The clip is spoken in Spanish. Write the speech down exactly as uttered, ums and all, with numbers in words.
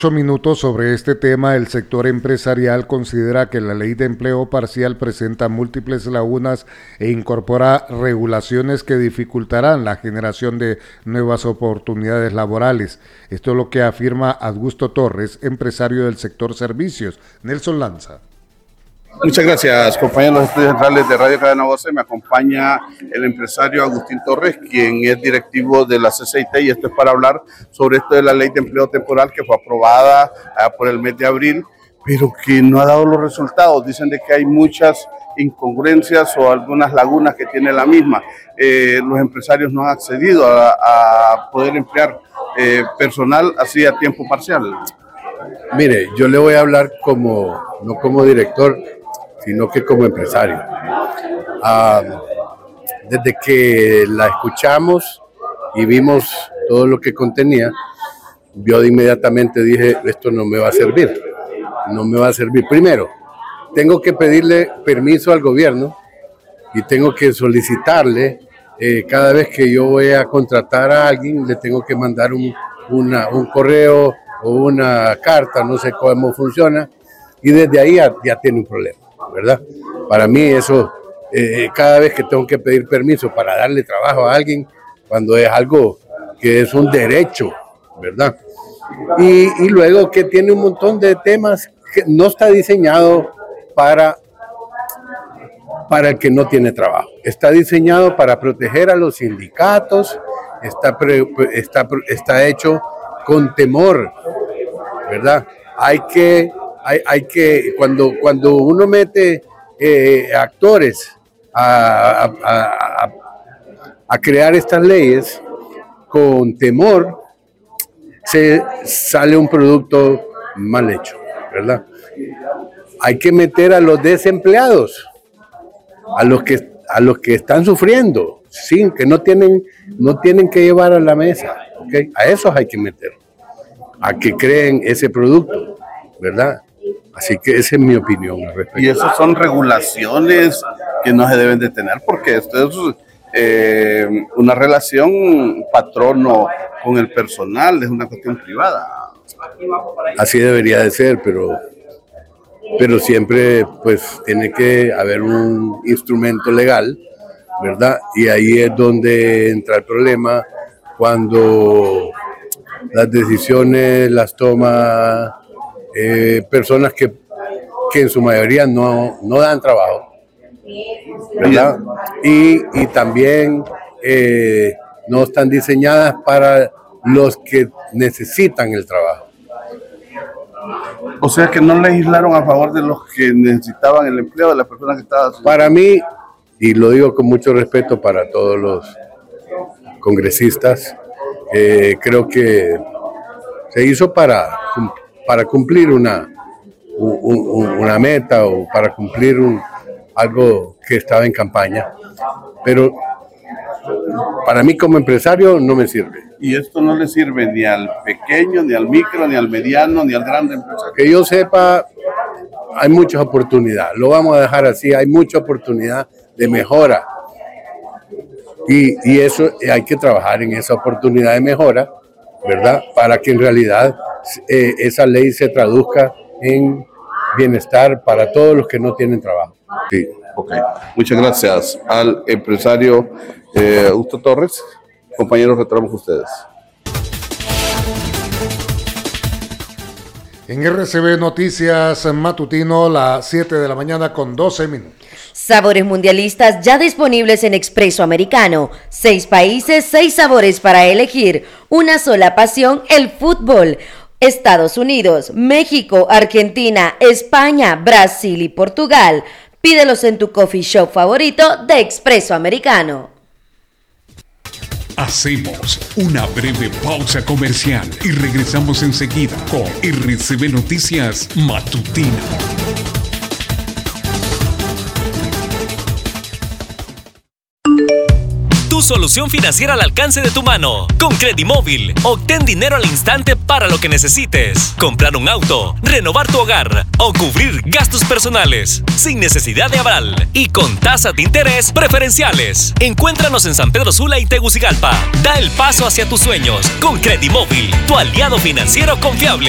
Minutos sobre este tema. El sector empresarial considera que la ley de empleo parcial presenta múltiples lagunas e incorpora regulaciones que dificultarán la generación de nuevas oportunidades laborales. Esto es lo que afirma Augusto Torres, empresario del sector servicios. Nelson Lanza. Muchas gracias, compañeros de los estudios centrales de Radio Cadena Voce. Me acompaña el empresario Agustín Torres, quien es directivo de la C C I T, y esto es para hablar sobre esto de la ley de empleo temporal que fue aprobada uh, por el mes de abril, pero que no ha dado los resultados. Dicen de que hay muchas incongruencias o algunas lagunas que tiene la misma. Eh, los empresarios no han accedido a, a poder emplear eh, personal así a tiempo parcial. Mire, yo le voy a hablar como, no como director, sino que como empresario. Ah, desde que la escuchamos y vimos todo lo que contenía, yo inmediatamente dije, esto no me va a servir, no me va a servir. Primero, tengo que pedirle permiso al gobierno y tengo que solicitarle, eh, cada vez que yo voy a contratar a alguien, le tengo que mandar un, una, un correo o una carta, no sé cómo funciona, y desde ahí ya, ya tiene un problema, ¿verdad? Para mí eso, eh, cada vez que tengo que pedir permiso para darle trabajo a alguien, cuando es algo que es un derecho, ¿verdad? Y, y luego que tiene un montón de temas que no está diseñado para, para el que no tiene trabajo. Está diseñado para proteger a los sindicatos, está, pre, está, está hecho con temor, ¿verdad? Hay que, hay, hay que cuando, cuando uno mete eh, actores a, a, a, a crear estas leyes con temor, se sale un producto mal hecho, ¿verdad? Hay que meter a los desempleados, a los que, a los que están sufriendo, sí, que no tienen, no tienen que llevar a la mesa, ¿okay? A esos hay que meter, a que creen ese producto, ¿verdad? Así que esa es mi opinión al respecto. Y esas son regulaciones que no se deben de tener, porque esto es eh, una relación patrono con el personal, es una cuestión privada. Así debería de ser, pero, pero siempre pues tiene que haber un instrumento legal, ¿verdad? Y ahí es donde entra el problema, cuando las decisiones las toma eh, personas que, que en su mayoría no, no dan trabajo, ¿verdad? Y, y también eh, no están diseñadas para los que necesitan el trabajo. O sea que no legislaron a favor de los que necesitaban el empleo, de las personas que estaban... Para mí, y lo digo con mucho respeto para todos los congresistas, eh, creo que se hizo para, para cumplir una, un, una meta o para cumplir un, algo que estaba en campaña, pero para mí como empresario no me sirve. Y esto no le sirve ni al pequeño, ni al micro, ni al mediano, ni al grande empresario. Que yo sepa, hay muchas oportunidades, lo vamos a dejar así, hay mucha oportunidad de mejora. Y, y eso hay que trabajar en esa oportunidad de mejora, ¿verdad? Para que en realidad eh, esa ley se traduzca en bienestar para todos los que no tienen trabajo. Sí. Ok, muchas gracias al empresario eh, Augusto Torres. Compañeros, retornamos ustedes. En R C B Noticias Matutino, las siete de la mañana con doce minutos. Sabores mundialistas ya disponibles en Expreso Americano. Seis países, seis sabores para elegir. Una sola pasión, el fútbol. Estados Unidos, México, Argentina, España, Brasil y Portugal. Pídelos en tu coffee shop favorito de Expreso Americano. Hacemos una breve pausa comercial y regresamos enseguida con R C B Noticias Matutino. Tu solución financiera al alcance de tu mano. Con Credimóvil, obtén dinero al instante para lo que necesites. Comprar un auto, renovar tu hogar o cubrir gastos personales. Sin necesidad de aval y con tasas de interés preferenciales. Encuéntranos en San Pedro Sula y Tegucigalpa. Da el paso hacia tus sueños con Credimóvil, tu aliado financiero confiable.